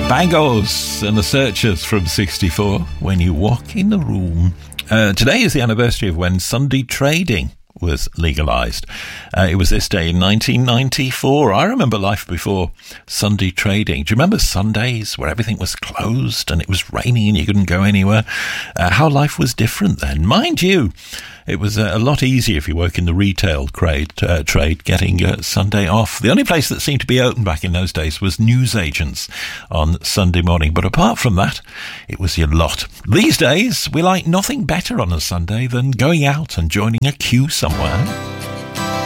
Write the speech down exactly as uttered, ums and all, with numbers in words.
Bangles and the Searchers from sixty-four, When You Walk in the Room. Uh, today is the anniversary of when Sunday trading was legalised. Uh, it was this day in nineteen ninety-four. I remember life before Sunday trading. Do you remember Sundays where everything was closed and it was raining and you couldn't go anywhere? Uh, how life was different then. Mind you, it was uh, a lot easier if you work in the retail trade, uh, trade getting uh, Sunday off. The only place that seemed to be open back in those days was newsagents on Sunday morning. But apart from that, it was your lot. These days, we like nothing better on a Sunday than going out and joining a queue somewhere.